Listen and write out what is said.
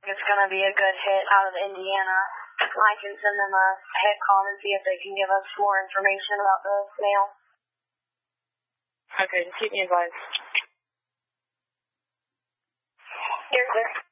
it's going to be a good hit out of Indiana, I can send them a head call and see if they can give us more information about the mail. Okay, just keep me advised. You're clear.